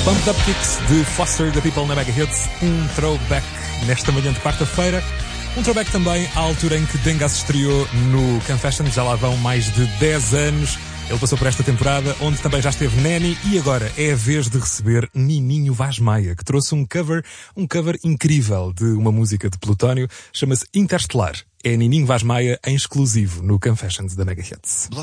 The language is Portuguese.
Pumped Up Kicks de Foster the People na Mega Hits, um throwback nesta manhã de quarta-feira. Um throwback também à altura em que Dengas estreou no Confessions, já lá vão mais de 10 anos. Ele passou por esta temporada, onde também já esteve Nanny, e agora é a vez de receber Nininho Vaz Maia, que trouxe um cover incrível de uma música de Plutónio, chama-se Interstellar. É Nininho Vaz Maia em exclusivo no Confessions da Mega Hits.